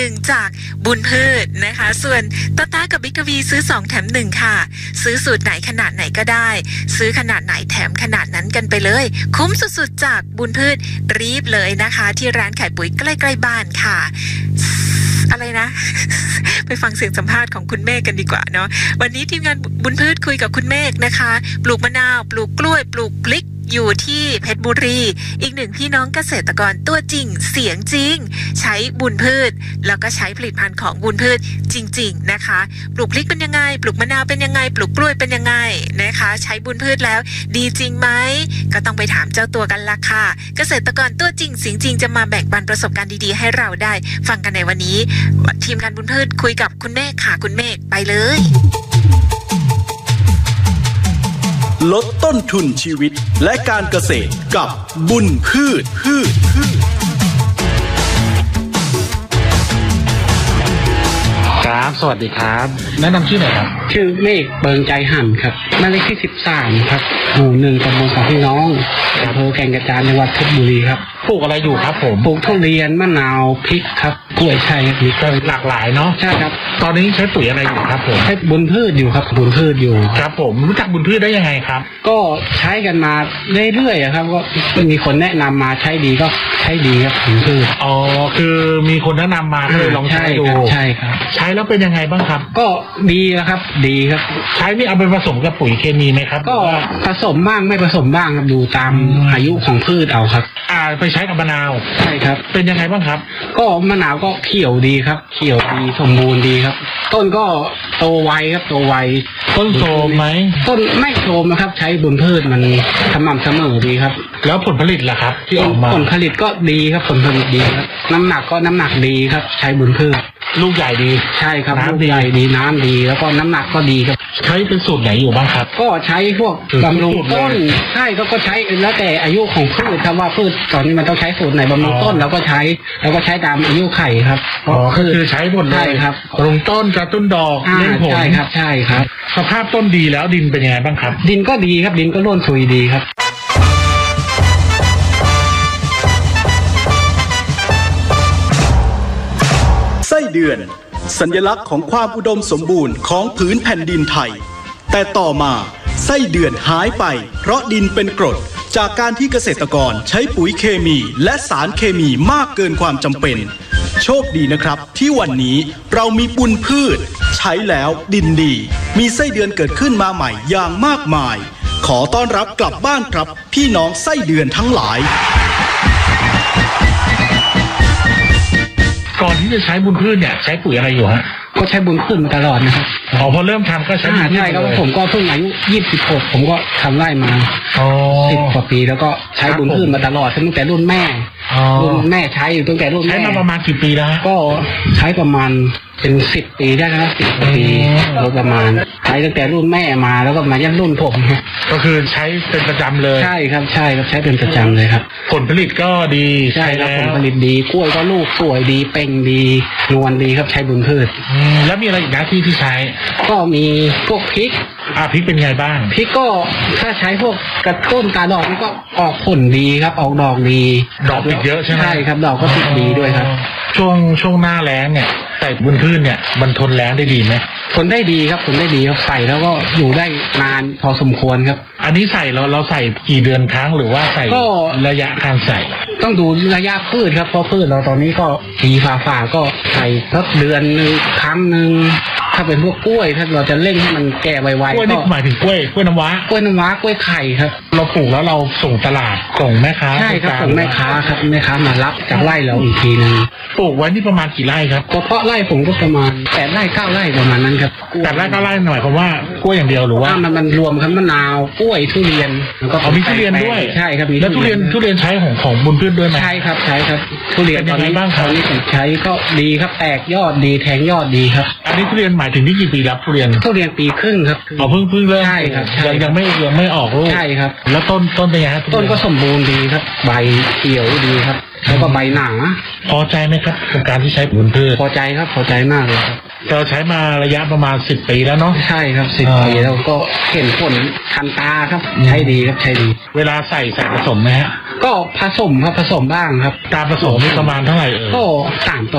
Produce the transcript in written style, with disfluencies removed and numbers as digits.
จากบุญพืชนะคะส่วนต้ากับบิ๊กวีซื้อ2แถม1ค่ะซื้อสูตรไหนขนาดไหนก็ได้ซื้อขนาดไหนแถมขนาดนั้นกันไปเลยคุ้มสุดๆจากบุญพืชรีบเลยนะคะที่ร้านขายปุ๋ยใกล้ๆบ้านค่ะอะไรนะ ไปฟังเสียงสัมภาษณ์ของคุณเมฆกันดีกว่าเนาะวันนี้ทีมงานบุญพืชคุยกับคุณเมฆนะคะปลูกมะนาวปลูกกล้วยปลูกพริกอยู่ที่เพชรบุรีอีกหนึ่งพี่น้องเกษตรกรตัวจริงเสียงจริงใช้บุญพืชแล้วก็ใช้ผลิตภัณฑ์ของบุญพืชจริงๆนะคะปลูกพริกเป็นยังไงปลูกมะนาวเป็นยังไงปลูกกล้วยเป็นยังไงนะคะใช้บุญพืชแล้วดีจริงไหมก็ต้องไปถามเจ้าตัวกันละค่ะเกษตรกรตัวจริงเสียงจริงจะมาแบ่งปันประสบการณ์ดีๆให้เราได้ฟังกันในวันนี้ทีมงานบุญพืชคุยกับคุณเมฆค่ะคุณเมฆไปเลยลดต้นทุนชีวิตและการเกษตรกับบุญพืชครับสวัสดีครับแนะนำชื่อหน่อยครับชื่อเมฆเบิงใจห่ำครับบ้านเลขที่13ครับหมู่1ตำบลสองพี่น้องอำเภอแก่งกระจานจังหวัดเพชรบุรีครับปลูกอะไรอยู่ครับผมปลูกทุเรียนมะนาวพริกครับกล้วยไช่มีก็หลากหลายเนาะใช่ครับตอนนี้ใช้ปุ๋ยอะไรอยู่ครับผมใช้บุญพืชอยู่ครับบุญพืชอยู่ครับผมรู้จักบุญพืชได้ยังไงครับก็ใช้กันมาเรื่อยๆครับก็มีคนแนะนำมาใช้ดีก็ใช้ดีครับบุญพืชอ๋อคือมีคนแนะนำมาเลยลองใช้ดูใช่ครับใช้แล้วเป็นยังไงบ้างครับก็ดีแล้วครับดีครับใช้นี่เอาไปผสมกับปุ๋ยเคมีไหมครับก็ผสมบ้างไม่ผสมบ้างครับดูตามอายุของพืชเอาครับไปใช้กับมะนาวใช่ครับเป็นยังไงบ้างครับก็มะนาวก็เขียวดีครับเขียวดีสมบูรณ์ดีครับต้นก็โตไวครับโตไวต้นโทรมไหมต้นไม่โทรมนะครับใช้บุญพืชมันสม่ำเสมอดีครับแล้วผลผลิตล่ะครับที่ออกมาผลผลิตก็ดีครับผลผลิตดีครับน้ำหนักก็น้ำหนักดีครับใช้บุญพืชลูกใหญ่ดีใช่ครับลูกใหญ่ดีน้ำดีแล้วก็น้ำหนักก็ดีครับใช้เป็นสูตรไหนอยู่บ้างครับก็ใช้พวกบำรุงต้นใช่ก็ใช้แล้วแต่อายุของพืชถ้าว่าพืชตอนนี้มันต้องใช้สูตรไหนบำรุงต้นเราก็ใช้แล้วก็ใช้ตามอายุไข่ครับคือใช้หมดเลยใช่ครับบำรุงต้นกระตุ้นดอกเล่นผลใช่ครับใช่ครับสภาพต้นดีแล้วดินเป็นยังไงบ้างครับดินก็ดีครับดินก็ร่วนซุยดีครับไส้เดือนสัญลักษณ์ของความอุดมสมบูรณ์ของผืนแผ่นดินไทยแต่ต่อมาไส้เดือนหายไปเพราะดินเป็นกรดจากการที่เกษตรกรใช้ปุ๋ยเคมีและสารเคมีมากเกินความจำเป็นโชคดีนะครับที่วันนี้เรามีบุญพืชใช้แล้วดินดีมีไส้เดือนเกิดขึ้นมาใหม่อย่างมากมายขอต้อนรับกลับบ้านครับพี่น้องไส้เดือนทั้งหลายก่อนที่จะใช้บุญพืชเนี่ยใช้ปุ๋ยอะไรอยู่ฮะก็ใช้บุญพืชมาตลอดนะครับพอเริ่มทำก็ใช้ใช่ครับผมก็เพิ่งอายุ26ผมก็ทำไร่มา10 กว่าปีแล้วก็ใช้บุญพืชมาตลอดตั้งแต่รุ่นแม่ใช้อยู่ตั้งแต่รุ่นแม่ใช้มาประมาณกี่ปีแล้วก็ใช้ประมาณเป็น10 ปีได้นะ10 ปีโดยประมาณใช้ตั้งแต่รุ่นแม่มาแล้วก็มายันรุ่นผมก็คือใช้เป็นประจำเลยใช่ครับใช่ครับใช้เป็นประจำเลยครับผลผลิตก็ดีใช่ครับผลผลิตดีกล้วยก็ลูกสวยดีเป่งดีนวลดีครับใช้บุญพืชแล้วมีอะไรอีกนะที่ใช้ก็มีพวกพริกพริกเป็นไงบ้างพริกก็ถ้าใช้พวกกระต้นกาดอกนี่ก็ออกผลดีครับออกดอกดีดอกติดเยอะใช่ไหมใช่ครับดอกก็ติดดีด้วยครับช่วงหน้าแล้งเนี่ยใส่บุญพืชเนี่ยมันทนแล้งได้ดีไหมทนได้ดีครับทนได้ดีครับใส่แล้วก็อยู่ได้นานพอสมควรครับอันนี้ใส่เราใส่กี่เดือนครั้งหรือว่าใส่ระยะการใส่ต้องดูระยะพืชครับเพราะพืชเราตอนนี้ก็ปีฝ่าก็ใส่สักเดือนนึงครั้งนึงถ้าเป็นพวกกล้วยถ้าเราจะเร่งให้มันแก่ไวๆกล้วยนี่หมายถึงกล้วยน้ำว้ากล้วยกล้วยไข่ครับเราปลูกแล้วเราส่งตลาดส่งแม่ค้าใช่ครับส่งแม่ค้าครับแม่ค้ามารับจากไร่เราอีกทีนึงปลูกไว้นี่ประมาณกี่ไร่ครับเฉพาะไร่ผมก็ประมาณ8 ไร่ 9 ไร่ประมาณนั้นครับ 8 ไร่ 9 ไร่หน่อยเพราะว่ากล้วยอย่างเดียวหรือว่ามันรวมครับมะนาวกล้วยทุเรียนแล้วก็มีทุเรียนด้วยใช่ครับมีแล้วทุเรียนใช้ของบุญพืชด้วยไหมใช่ครับทุเรียนตอนนี้ตอนนี้ผมใช้ก็ดีครับแตกยอดดีแทงยอดดีครับอันนี้ทุเรียนหมายถึงที่กี่ปีแล้วทุเรียนปีครึ่งครับเพิ่งเริ่มใช่ครับยังไม่ออกลูกใช่ครับแล้วต้นเป็นไงครับต้นก็สมบูรณ์ดีครับใบเขียวดีครับแล้วก็ใบหนาพอใจไหมครับกับการที่ใช้บุญพืชพอใจครับพอใจมากเลยครับเราใช้มาระยะประมาณ10 ปีแล้วเนาะใช่ครับ10 ปีแล้วก็เห็นผลทันตาครับใช้ดีครับใช้ดีเวลาใส่ผสมไหมฮะก็ผสมบ้างครับการผสมนี่ประมาณเท่าไหร่ก็3 ต่อ